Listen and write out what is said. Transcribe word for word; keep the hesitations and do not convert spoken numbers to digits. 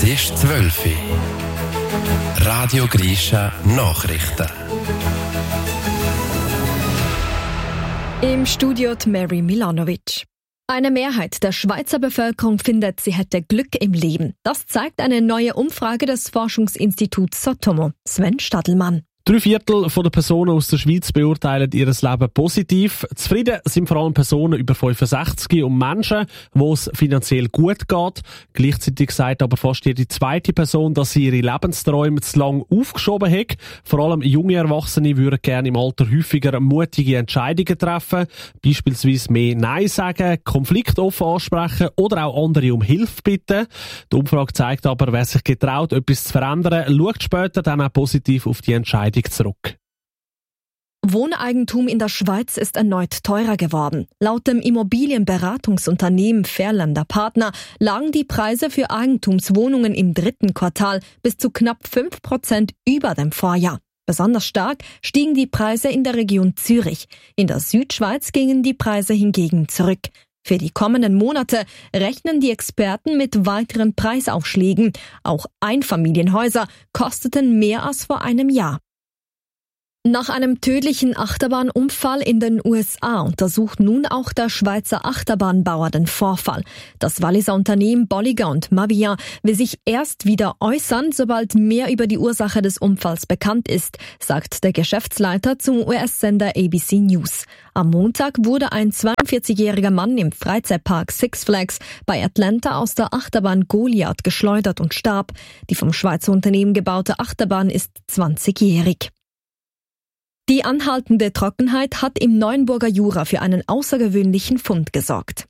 ist zwölf Uhr. Radio Grisha Nachrichten. Im Studio die Mary Milanovic. Eine Mehrheit der Schweizer Bevölkerung findet, sie hätte Glück im Leben. Das zeigt eine neue Umfrage des Forschungsinstituts Sotomo. Sven Stadelmann. Drei Viertel der Personen aus der Schweiz beurteilen ihr Leben positiv. Zufrieden sind vor allem Personen über fünfundsechzig und Menschen, wo es finanziell gut geht. Gleichzeitig sagt aber fast jede zweite Person, dass sie ihre Lebensträume zu lang aufgeschoben hat. Vor allem junge Erwachsene würden gerne im Alter häufiger mutige Entscheidungen treffen, beispielsweise mehr Nein sagen, Konflikte offen ansprechen oder auch andere um Hilfe bitten. Die Umfrage zeigt aber, wer sich getraut, etwas zu verändern, schaut später dann auch positiv auf die Entscheidung zurück. Wohneigentum in der Schweiz ist erneut teurer geworden. Laut dem Immobilienberatungsunternehmen Fairländer Partner lagen die Preise für Eigentumswohnungen im dritten Quartal bis zu knapp fünf Prozent über dem Vorjahr. Besonders stark stiegen die Preise in der Region Zürich. In der Südschweiz gingen die Preise hingegen zurück. Für die kommenden Monate rechnen die Experten mit weiteren Preisaufschlägen. Auch Einfamilienhäuser kosteten mehr als vor einem Jahr. Nach einem tödlichen Achterbahnunfall in den U S A untersucht nun auch der Schweizer Achterbahnbauer den Vorfall. Das Walliser Unternehmen Bolliger und Mabillard will sich erst wieder äußern, sobald mehr über die Ursache des Unfalls bekannt ist, sagt der Geschäftsleiter zum U S-Sender A B C News. Am Montag wurde ein zweiundvierzigjähriger Mann im Freizeitpark Six Flags bei Atlanta aus der Achterbahn Goliath geschleudert und starb. Die vom Schweizer Unternehmen gebaute Achterbahn ist zwanzigjährig. Die anhaltende Trockenheit hat im Neuenburger Jura für einen außergewöhnlichen Fund gesorgt.